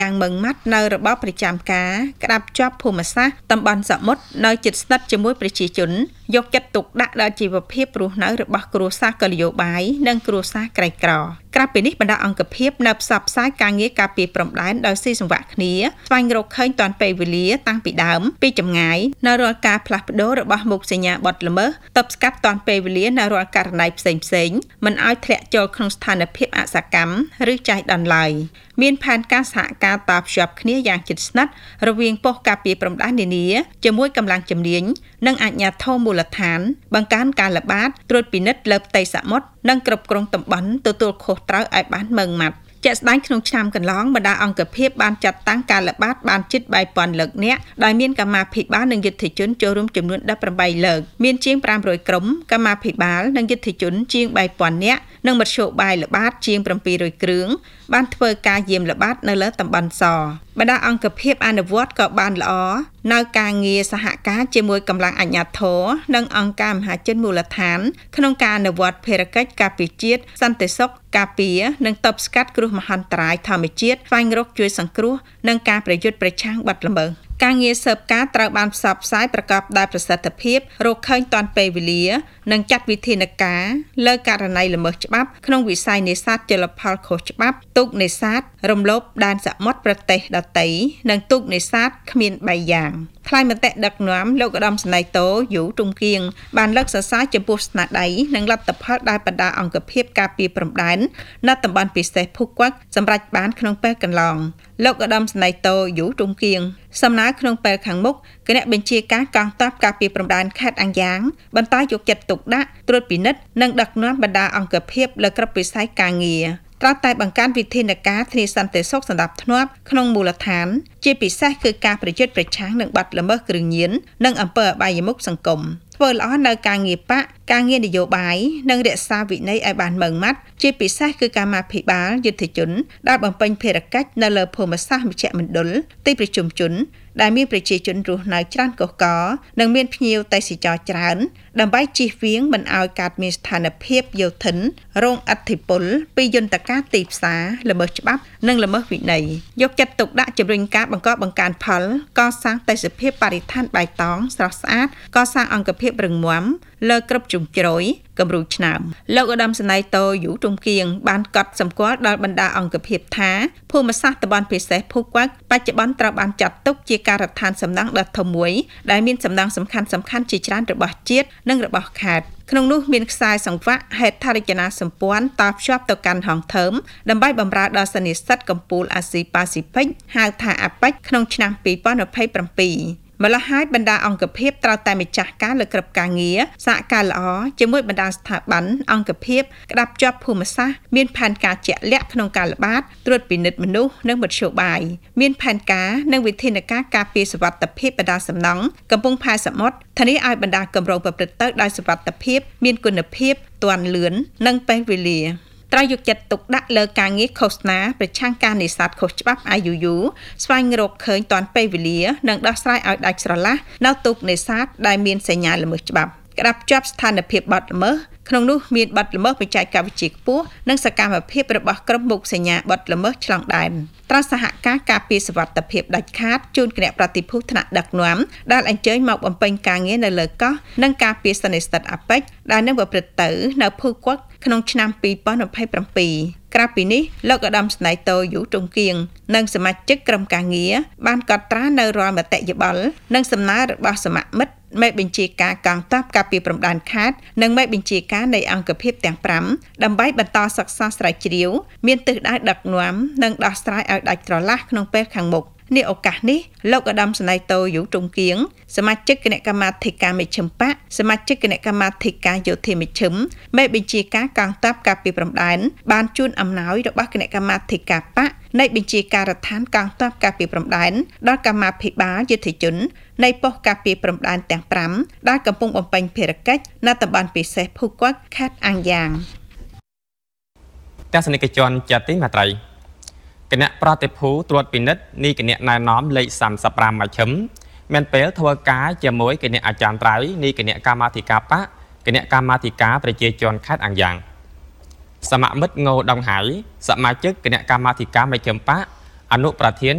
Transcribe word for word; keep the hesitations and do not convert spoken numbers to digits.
យ៉ាងមឹងម៉ាត់នៅរបបប្រចាំការក្តាប់ជាប់ភូមិសាស្ត្រតំបន់សមុទ្រនៅជិតស្និទ្ធជាមួយប្រជាជនយកចិត្តទុកដាក់ដល់ជីវភាពរស់នៅរបស់គ្រួសារកលយោបាយនិងគ្រួសារក្រីក្រក្រៅពីនេះបណ្ដាអង្គភាពនៅផ្សព្វផ្សាយការងារការពារព្រំដែនដោយស៊ីសង្វាក់គ្នាស្វែងរកឃើញទាន់ពេលវេលាតាំងពីដើមពីចម្ងាយនៅរាល់ការផ្លាស់ប្ដូររបស់មុខសញ្ញាបទល្មើសទប់ស្កាត់ទាន់ពេលវេលានៅរាល់ករណីផ្សេងៗមិនឲ្យធ្លាក់ចូលក្នុងស្ថានភាពអសកម្មឬចៃដន្យឡើយមានផែនការសហការតភ្ជាប់គ្នាយ៉ាងជិតស្និទ្ធរវាងប៉ុស្តិ៍ការពារព្រំដែននានាជាមួយកម្លាំងជំនាញនិងអាជ្ញាធរមូលដ្ឋានបង្កើនការល្បាតត្រួតពិនិត្យលើផ្ទៃសមុទ្រនិងគ្រប់គ្រងតំបន់ទទួលខុសត្រូវឲ្យបានម៉ឺងម៉ាត់ជាក់ស្ដែងក្នុងឆ្នាំកន្លងបណ្ដាអង្គភាពបានចាត់តាំងការល្បាតបានជិតបីពាន់លើកនាក់ដោយមានកម្មាភិបាលនិងយុទ្ធជនចូលរួមចំនួនដប់ប្រាំលើកមានជាងប្រាំរយក្រុមកម្មាភិបាលនិងយុទ្ធជនជាងបីពាន់នាក់និងមធ្យោបាយល្បាតជាងប្រាំពីររយគ្រឿងបានធ្វើការយាមល្បាតនៅលើតំបន់សបណ្ដាអង្គភាពអនុវត្តក៏បានល្អនៅការងារសហការជាមួយកម្លាំងអាជ្ញាធរនិងអង្គការមហាជនមូលដ្ឋានក្នុងការអនុវត្តភារកិច្ចការពារជាតិសន្តិសុខការពារនិងទប់ស្កាត់គ្រោះមហន្តរាយធម្មជាតិស្វែងរកជួយសង្គ្រោះនិងការប្រយុទ្ធប្រឆាំងបទល្មើសការងារស៊ើបការត្រូវបានផ្សព្វផ្សាយប្រកបដោយប្រសិទ្ធភាពរកឃើញទាន់ពេលវេលានិងចាត់វិធានការលើករណីល្មើសច្បាប់ក្នុងវិស័យនេសាទជលផលខុសច្បាប់ទូកនេសាទរំលោភដែនសមុទ្រប្រទេសដទៃនិងទូកនេសាទគ្មានបីយ៉ាងថ្លែងមតិដឹកនាំលោកឧត្តមសេនីយ៍តូយូតុងគៀងបានលើកសរសើរចំពោះស្នាដៃនិងលទ្ធផលដែលបណ្ដាអង្គភាពការពារព្រំដែននៅតំបន់ពិសេសភូကွက်សម្រាប់បានក្នុងពេលកន្លងលោកឧត្តមសេនីយ៍តូយូតុងគៀងសំណើក្នុងពេលខាងមុខគណៈបញ្ជាការកងទ័ពការពារព្រំដែនខេត្តអាំងយ៉ាងបន្តយកចិត្តទុកដាក់ត្រួតពិនិត្យនិងដឹកនាំបណ្ដាអង្គភាពលើគ្រប់វិស័យការងារត្រូវតែបង្កើនវិធានការធានាសន្តិសុខសម្រាប់ធ្នាប់ក្នុងមូលដ្ឋានជាពិសេសគឺការប្រយុទ្ធប្រឆាំងនឹងបទល្មើសគ្រឿងញៀននិងអំពើអបាយមុខសង្គមធ្វើល្អនៅការងារបកការងារនយោបាយនិងរក្សាវិន័យឲ្យបានម៉ឺងម៉ាត់ជាពិសេសគឺកម្មាភិបាលយុទ្ធជនដែលបំពេញភារកិច្ចនៅលើភូមិសាស្ត្រមជ្ឈមណ្ឌលទីប្រជុំជនដែលមានប្រជាជនរស់នៅច្រើនកុះករនិងមានភ្ញៀវទេសចរច្រើនដើម្បីជៀសវាងមិនឲ្យកើតមានស្ថានភាពយោធិនរងឥទ្ធិពលពីយន្តការទីផ្សារល្មើសច្បាប់និងល្មើសវិន័យយកចិត្តទុកដាក់ជំរុញការបង្កបង្កើនផលកសាងទេសភាពបរិស្ថានបៃតងស្រស់ស្អាតកសាងអង្គភាពរឹងមាំលើគ្រប់ជ្រុងជ្រោយគំរូឆ្នើមលោកឧត្តមសេនីយ៍តូយូតុងគៀងបានកត់សម្គាល់ដល់បណ្ដាអង្គភាពថាភូមិសាស្ត្រតំបន់ពិសេសភូကွက်បច្ចុប្បន្នត្រូវបានចាត់ទុកជាការដ្ឋានសំណង់ដ៏ធំមួយដែលមានសំណង់សំខាន់សំខាន់ជាច្រើនរបស់ជាតិនិងរបស់ខេត្តក្នុងនោះមានខ្សែសង្វាក់ហេដ្ឋារចនាសម្ព័ន្ធតភ្ជាប់ទៅកាន់ហងថើមដើម្បីបម្រើដល់សន្និសីទកំពូលអាស៊ីប៉ាស៊ីហ្វិកហៅថាអាប៉ិចក្នុងឆ្នាំពីរពាន់ម្ភៃប្រាំពីរម្ល៉េះហើយបណ្ដាអង្គភាពត្រូវតែម្ចាស់ការលើគ្រប់ការងារសហការល្អជាមួយបណ្ដាស្ថាប័នអង្គភាពក្តាប់ជាប់ភូមិសាស្ត្រមានផែនការជាក់លាក់ក្នុងការល្បាតត្រួតពិនិត្យមនុស្សនិងមធ្យោបាយមានផែនការនិងវិធានការការពារសុវត្ថិភាពបណ្ដាសំណង់កំពង់ផែសមុទ្រធានាឲ្យបណ្ដាគម្រោងប្រព្រឹត្តទៅដោយសុវត្ថិភាពមានគុណភាពទាន់លឿននិងពេលវេលាត្រូវយកចិត្តទុកដាក់លើការងារឃោសនាប្រឆាំងការនេសាទខុសច្បាប់ អាយ យូ យូ ស្វែងរកឃើញទាន់ពេលវេលានិងដោះស្រាយឲ្យដាច់ស្រឡះនៅទូកនេសាទដែលមានសញ្ញាល្មើសច្បាប់ក្តាប់ជាប់ស្ថានភាពបទល្មើសក្នុងនោះមានបទល្មើសបច្ចេកវិទ្យាខ្ពស់និងសកម្មភាពរបស់ក្រុមមុខសញ្ញាបទល្មើសឆ្លងដែនត្រូវសហការការពារសុវត្ថិភាពដាច់ខាតជូនគណៈប្រតិភូថ្នាក់ដឹកនាំដែលអញ្ជើញមកបំពេញការងារនៅលើកោះនិងការពារសន្និសីទអាប៉ិចដែលនឹងប្រព្រឹត្តទៅនៅភូကွက်ក្នុងឆ្នាំពីរពាន់ម្ភៃប្រាំពីរក្រៅពីនេះលោកឧត្តមសេនីយ៍តូយូតុងគៀងនិងសមាជិកក្រុមការងារបានកត់ត្រានៅរាល់មតិយោបល់និងសំណើរបស់សមាមិត្តមេបញ្ជាការកងទ័ពការពារព្រំដែនខេត្តនិងមេបញ្ជាការនៃអង្គភាពទាំងប្រាំដើម្បីបន្តសិក្សាស្រាវជ្រាវមានទិសដៅដឹកនាំនិងដោះស្រាយឲ្យដាច់ស្រឡះក្នុងពេលខាងមុខនេះឱកាសនេះលោកឧត្តមសេនីយ៍តូយូតុងគៀងសមាជិកគណៈកម្មាធិការមជ្ឈិមបកសមាជិកគណៈកម្មាធិការយោធាមជ្ឈិមមេបញ្ជាការកងទ័ពការពារព្រំដែនបានជូនអំណោយរបស់គណៈកម្មាធិការបកនៃបញ្ជាការដ្ឋានកងទ័ពការពារព្រំដែនដល់កម្មាភិបាលយុទ្ធជននៃប៉ុស្តិ៍ការពារព្រំដែនទាំងប្រាំដែលកំពុងបំពេញភារកិច្ចនៅតំបន់ពិសេសភូကွက်ខេត្តអាំងយ៉ាងទស្សនិកជនជាទីមេត្រីគណៈប្រតិភូត្រួតពិនិត្យនីគណៈណែនាំលេខសាមសិបប្រាំមជ្ឈិមមានពេលធ្វើការជាមួយគណៈអាចារ្យត្រៃនីគណៈកម្មាធិការបកគណៈកម្មាធិការប្រជាជនខេត្តអាំងយ៉ាងសមាមិត្តងោដងហៃសមាជិកគណៈកម្មាធិការមជ្ឈិមបកអនុប្រធាន